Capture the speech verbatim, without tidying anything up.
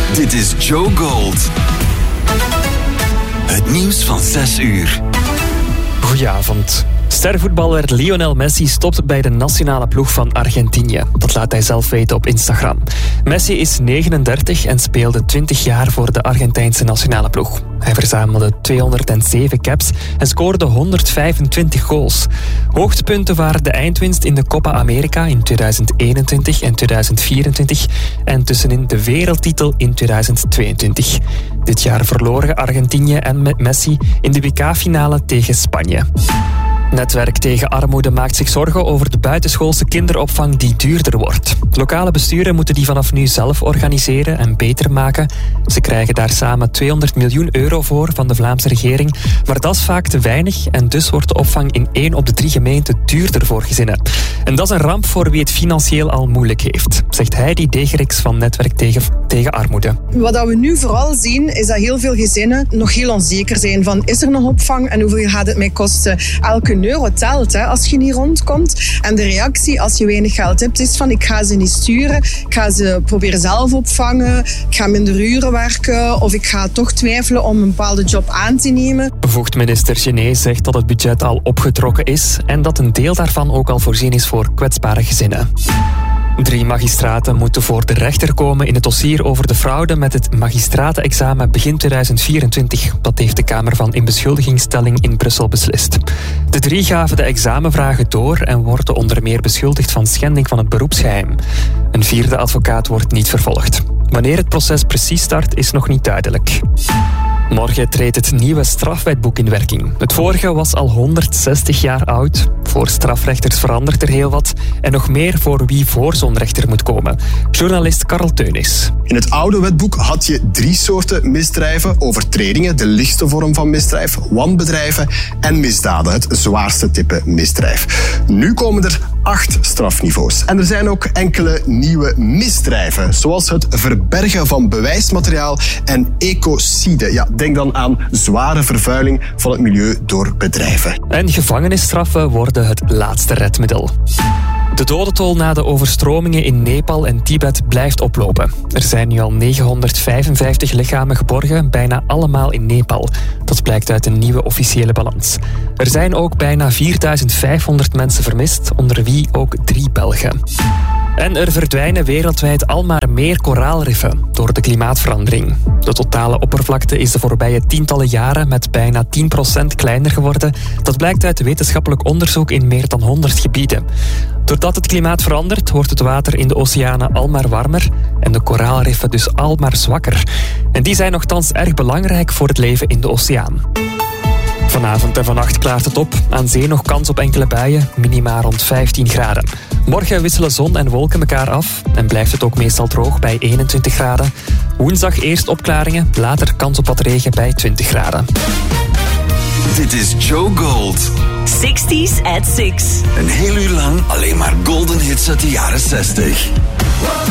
Dit is Joe Gold. Het nieuws van zes uur. Goedenavond. Stervoetballer Lionel Messi stopt bij de nationale ploeg van Argentinië. Dat laat hij zelf weten op Instagram. Messi is negenendertig en speelde twintig jaar voor de Argentijnse nationale ploeg. Hij verzamelde tweehonderdzeven caps en scoorde honderdvijfentwintig goals. Hoogtepunten waren de eindwinst in de Copa America in tweeduizend eenentwintig en tweeduizend vierentwintig en tussenin de wereldtitel in tweeduizend tweeëntwintig. Dit jaar verloren Argentinië en Messi in de W K-finale tegen Spanje. Netwerk tegen armoede maakt zich zorgen over de buitenschoolse kinderopvang die duurder wordt. Lokale besturen moeten die vanaf nu zelf organiseren en beter maken. Ze krijgen daar samen tweehonderd miljoen euro voor van de Vlaamse regering. Maar dat is vaak te weinig en dus wordt de opvang in één op de drie gemeenten duurder voor gezinnen. En dat is een ramp voor wie het financieel al moeilijk heeft, zegt Heidi Degerix van Netwerk tegen, tegen Armoede. Wat we nu vooral zien is dat heel veel gezinnen nog heel onzeker zijn van is er nog opvang en hoeveel gaat het mij kosten? Elke euro telt hè, als je niet rondkomt. En de reactie als je weinig geld hebt is van ik ga ze niet sturen, ik ga ze proberen zelf opvangen, ik ga minder uren werken of ik ga toch twijfelen om een bepaalde job aan te nemen. Bevoegd minister Genet zegt dat het budget al opgetrokken is en dat een deel daarvan ook al voorzien is voor kwetsbare gezinnen. Drie magistraten moeten voor de rechter komen in het dossier over de fraude met het magistratenexamen begin tweeduizend vierentwintig. Dat heeft de Kamer van Inbeschuldigingsstelling in Brussel beslist. De drie gaven de examenvragen door en worden onder meer beschuldigd van schending van het beroepsgeheim. Een vierde advocaat wordt niet vervolgd. Wanneer het proces precies start is nog niet duidelijk. Morgen treedt het nieuwe strafwetboek in werking. Het vorige was al honderdzestig jaar oud. Voor strafrechters verandert er heel wat. En nog meer voor wie voor zo'n rechter moet komen. Journalist Karel Teunis. In het oude wetboek had je drie soorten misdrijven. Overtredingen, de lichtste vorm van misdrijf, wanbedrijven en misdaden, het zwaarste type misdrijf. Nu komen er acht strafniveaus. En er zijn ook enkele nieuwe misdrijven, zoals het verbergen van bewijsmateriaal en ecocide. Ja, denk dan aan zware vervuiling van het milieu door bedrijven. En gevangenisstraffen worden het laatste redmiddel. De dodentol na de overstromingen in Nepal en Tibet blijft oplopen. Er zijn nu al negenhonderdvijfenvijftig lichamen geborgen, bijna allemaal in Nepal. Dat blijkt uit een nieuwe officiële balans. Er zijn ook bijna vierduizend vijfhonderd mensen vermist, onder wie ook drie Belgen. En er verdwijnen wereldwijd al maar meer koraalriffen door de klimaatverandering. De totale oppervlakte is de voorbije tientallen jaren met bijna tien procent kleiner geworden. Dat blijkt uit wetenschappelijk onderzoek in meer dan honderd gebieden. Doordat het klimaat verandert, wordt het water in de oceanen al maar warmer en de koraalriffen dus al maar zwakker. En die zijn nogthans erg belangrijk voor het leven in de oceaan. Vanavond en vannacht klaart het op. Aan zee nog kans op enkele buien, minima rond vijftien graden. Morgen wisselen zon en wolken elkaar af en blijft het ook meestal droog bij eenentwintig graden. Woensdag eerst opklaringen, later kans op wat regen bij twintig graden. Dit is Joe Gold. zestig's at six. Een heel uur lang alleen maar golden hits uit de jaren zestig.